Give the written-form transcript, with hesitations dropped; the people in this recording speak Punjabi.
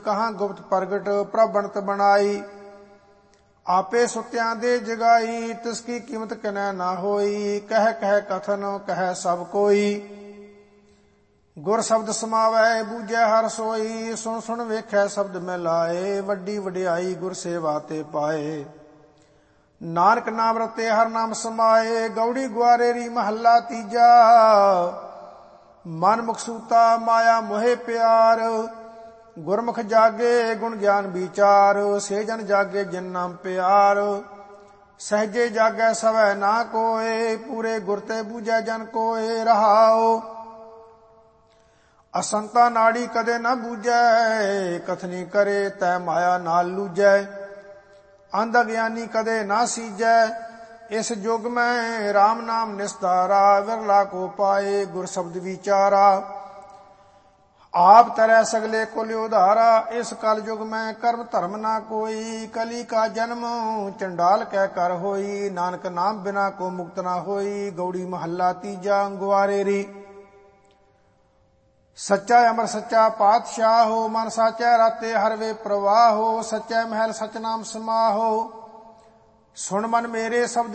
ਕਹਾਂ ਗੁਪਤ ਪ੍ਰਗਟ ਪ੍ਰਭ ਬਣਤ ਬਣਾਈ। ਆਪੇ ਸੁਤਿਆਂ ਦੇ ਜਗਾਈ, ਤਿਸ ਕੀ ਕੀਮਤ ਕਿਨੈ ਨਾ ਹੋਈ। ਕਹਿ ਕਹਿ ਕਥਨ ਕਹਿ ਸਭ ਕੋਈ, ਗੁਰ ਸ਼ਬਦ ਸਮਾਵੈ ਬੂਝੈ ਹਰ ਸੋਈ। ਸੁਣ ਸੁਣ ਵੇਖੈ ਸ਼ਬਦ ਮੈਂ ਲਾਏ, ਵੱਡੀ ਵਡਿਆਈ ਗੁਰ ਸੇਵਾ ਤੇ ਪਾਏ। ਨਾਨਕ ਨਾਮ ਰਤੇ ਹਰ ਨਾਮ ਸਮਾਏ, ਗੌੜੀ ਗੁਆਰੇਰੀ ਮਹੱਲਾ ਤੀਜਾ। ਮਨ ਮੁਖ ਸੂਤਾ ਮਾਇਆ ਮੋਹਿ ਪਿਆਰ, ਗੁਰਮੁਖ ਜਾਗੇ ਗੁਣ ਗਿਆਨ ਵਿਚਾਰ। ਸੇ ਜਨ ਜਾਗੇ ਜਿਨ ਨਾਮ ਪਿਆਰ, ਸਹਜੇ ਜਾਗੈ ਸਵੈ ਨਾ ਕੋਏ। ਪੂਰੇ ਗੁਰ ਤੇ ਬੂਝੈ ਜਨ ਕੋਏ ਰਹਾਓ। ਅਸੰਤਾ ਨਾੜੀ ਕਦੇ ਨਾ ਬੂਝੈ, ਕਥਨੀ ਕਰੇ ਤੈ ਮਾਇਆ ਨਾਲ ਲੂਝੈ। ਅੰਧ ਅਗਿਆਨੀ ਕਦੇ ਨਾ ਸੀਜੈ, ਇਸ ਯੁਗ ਮੈਂ ਰਾਮ ਨਾਮ ਨਿਸਤਾਰਾ। ਵਿਰਲਾ ਕੋ ਪਾਏ ਗੁਰ ਸ਼ਬਦ ਵਿਚਾਰਾ, ਆਪ ਤਰੈ ਸਗਲੇ ਕੁਲ ਉਧਾਰਾ। ਇਸ ਕਲ ਯੁਗ ਮੈਂ ਕਰਮ ਧਰਮ ਨਾ ਕੋਈ, ਕਲੀ ਕਾ ਜਨਮ ਚੰਡਾਲ ਕਹਿ ਕਰ ਹੋਈ। ਨਾਨਕ ਨਾਮ ਬਿਨਾ ਕੋ ਮੁਕਤ ਨਾ ਹੋਈ। ਗੌੜੀ ਮਹੱਲਾ ਤੀਜਾ ਗੁਆਰੇਰੀ। ਸੱਚਾ ਅਮਰ ਸੱਚਾ ਪਾਤਸ਼ਾਹੋ, ਮਨ ਸਾਚੈ ਰਾਤੇ ਹਰ ਵੇ ਪ੍ਰਵਾਹੋ। ਸੱਚੈ ਮਹਿਲ ਸਚ ਨਾਮ ਸਮਾਹੋ, ਸੁਣ ਮਨ ਮੇਰੇ ਸ਼ਬਦ